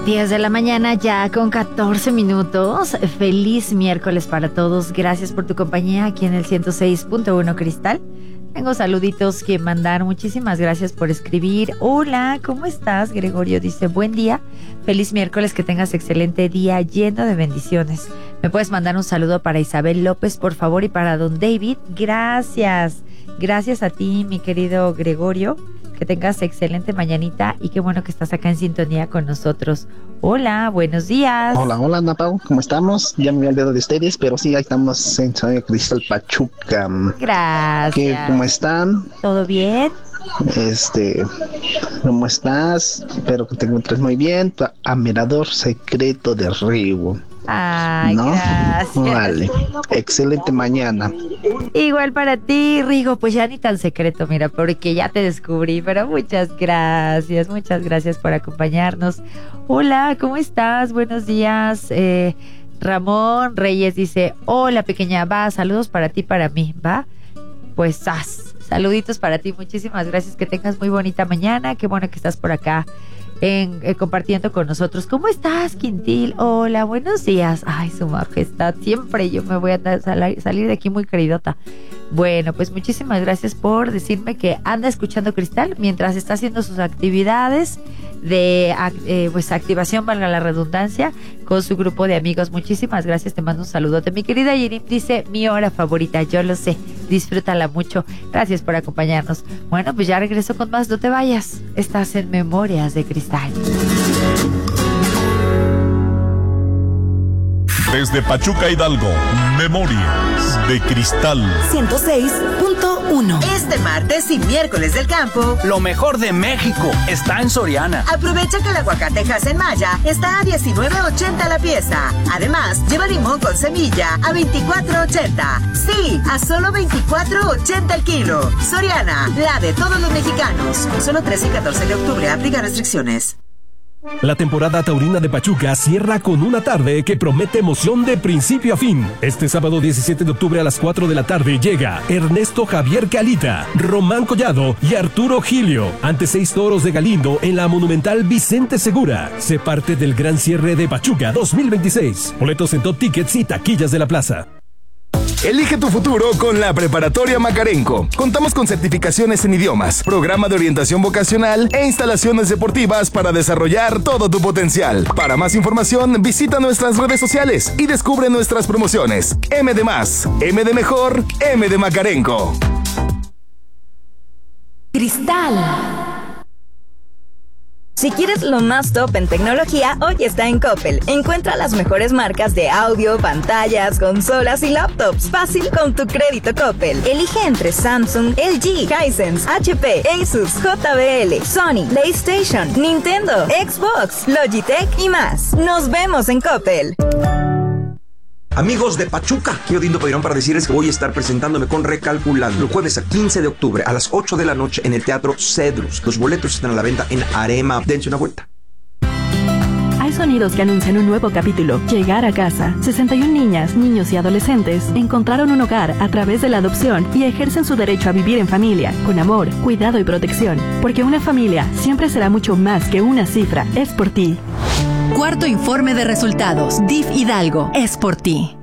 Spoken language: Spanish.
10 de la mañana ya con 14 minutos. Feliz miércoles para todos. Gracias por tu compañía aquí en el 106.1 Cristal. Tengo saluditos que mandar. Muchísimas gracias por escribir. Hola, ¿cómo estás? Gregorio dice, buen día. Feliz miércoles, que tengas excelente día lleno de bendiciones. ¿Me puedes mandar un saludo para Isabel López, por favor? Y para don David. Gracias. Gracias a ti, mi querido Gregorio. Que tengas excelente mañanita y qué bueno que estás acá en sintonía con nosotros. Hola, buenos días. Hola, Ana Pau, ¿cómo estamos? Ya me había olvidado de ustedes, pero sí, ahí estamos en Cristal Pachuca. Gracias. ¿Cómo están? ¿Todo bien? ¿Cómo estás? Espero que te encuentres muy bien. Tu admirador secreto de Rigo. Ay, ¿no? Gracias. Vale, excelente mañana. Igual para ti, Rigo, pues ya ni tan secreto, mira, porque ya te descubrí, pero muchas gracias por acompañarnos. Hola, ¿cómo estás? Buenos días. Ramón Reyes dice, hola pequeña, va, saludos para ti, para mí, va. Pues saluditos para ti, muchísimas gracias, que tengas muy bonita mañana, qué bueno que estás por acá compartiendo con nosotros. ¿Cómo estás, Quintil? Hola, buenos días. Ay, su majestad, siempre yo me voy a salir de aquí muy queridota. Bueno, pues muchísimas gracias por decirme que anda escuchando Cristal mientras está haciendo sus actividades de pues activación, valga la redundancia, con su grupo de amigos. Muchísimas gracias, te mando un saludote. Mi querida Yirim dice, mi hora favorita, yo lo sé, disfrútala mucho. Gracias por acompañarnos. Bueno, pues ya regreso con más, no te vayas. Estás en Memorias de Cristal. Desde Pachuca, Hidalgo, Memorias de Cristal 106.1. Este martes y miércoles del campo, lo mejor de México está en Soriana. Aprovecha que el aguacatejas en Maya está a $19.80 la pieza. Además, lleva limón con semilla a $24.80. Sí, a solo $24.80 el kilo. Soriana, la de todos los mexicanos. Solo 13 y 14 de octubre, aplica restricciones. La temporada taurina de Pachuca cierra con una tarde que promete emoción de principio a fin. Este sábado 17 de octubre a las 4 de la tarde llega Ernesto Javier Calita, Román Collado y Arturo Gilio ante 6 toros de Galindo en la monumental Vicente Segura. Se parte del gran cierre de Pachuca 2026. Boletos en Top Tickets y taquillas de la plaza. Elige tu futuro con la Preparatoria Macarenco. Contamos con certificaciones en idiomas, programa de orientación vocacional e instalaciones deportivas para desarrollar todo tu potencial. Para más información, visita nuestras redes sociales y descubre nuestras promociones. M de más, M de mejor, M de Macarenco. Cristal. Si quieres lo más top en tecnología, hoy está en Coppel. Encuentra las mejores marcas de audio, pantallas, consolas y laptops. Fácil con tu crédito Coppel. Elige entre Samsung, LG, Hisense, HP, Asus, JBL, Sony, PlayStation, Nintendo, Xbox, Logitech y más. Nos vemos en Coppel. Amigos de Pachuca, quiero Dindo Pedirón para decirles que voy a estar presentándome con Recalculando el jueves a 15 de octubre a las 8 de la noche en el Teatro Cedrus. Los boletos están a la venta en Arema. Dense una vuelta. Hay sonidos que anuncian un nuevo capítulo. Llegar a casa. 61 niñas, niños y adolescentes encontraron un hogar a través de la adopción y ejercen su derecho a vivir en familia, con amor, cuidado y protección. Porque una familia siempre será mucho más que una cifra. Es por ti. Cuarto informe de resultados. DIF Hidalgo. Es por ti.